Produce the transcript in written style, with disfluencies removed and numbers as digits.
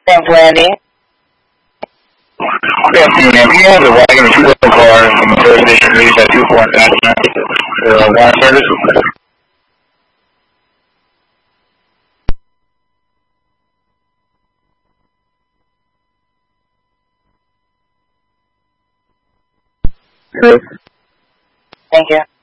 Thanks, Randy. Good afternoon, ma'am. We have a wagon and two-wheel car from the service station reached at 24 and wire service. Thank you.